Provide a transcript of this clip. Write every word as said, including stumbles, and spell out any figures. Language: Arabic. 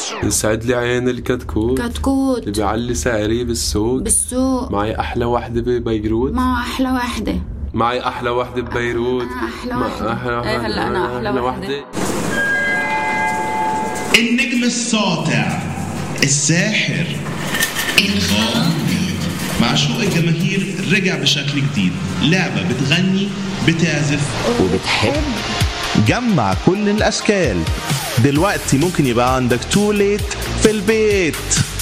يسعد لي عين الكتكوت كتكوت اللي بيعلي سعري بالسوق بالسوق. معي أحلى وحدة ببيروت. معه أحلى وحدة. معي أحلى وحدة ببيروت. أحلى وحدة. أحلى وحدة. إيه هلا أنا أحلى وحدة. النجم الساطع، الساحر، الغامض، معشوق الجماهير رجع بشكل جديد. لعبة بتغني، بتعزف وبتحب. جمع كل الأشكال. دلوقتي ممكن يبقى عندك توليت في البيت.